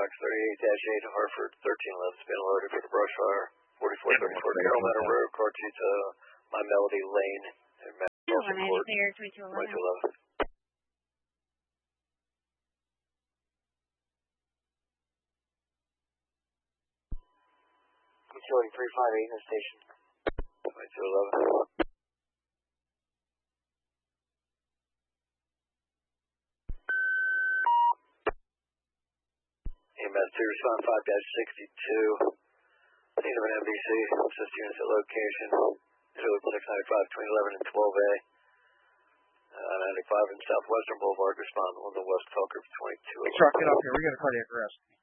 Fox 38-8, Hartford 1311, spin loaded for the brush fire. 4434 Carroll Meadow Road, car 2 to My Melody Lane, and Madison Court, 2211. 358 in the station. 2211. EMS 2, respond 5-62. Scene of an MVC. Assist units at location. Interlude 695 between 11 and 12A. 95 and Southwestern Boulevard. Respond on the West Falkirk 2211. Truck, get up here. We got a cardiac arrest.